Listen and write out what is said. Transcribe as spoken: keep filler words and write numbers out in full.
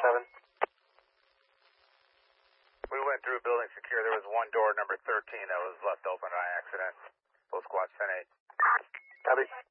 seven. We went through building secure. There was one door, number thirteen, that was left open by accident. Full squad, ten eight. Copy.